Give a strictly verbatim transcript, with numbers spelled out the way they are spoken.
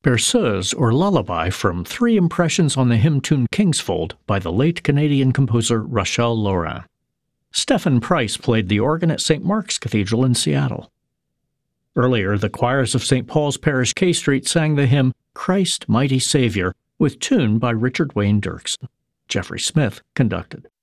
Berceuse, or Lullaby, from Three Impressions on the Hymn Tune Kingsfold by the late Canadian composer Rachel Laurin. Stephen Price played the organ at Saint Mark's Cathedral in Seattle. Earlier, the choirs of Saint Paul's Parish, K Street sang the hymn Christ, Mighty Savior, with tune by Richard Wayne Dirksen. Jeffrey Smith conducted.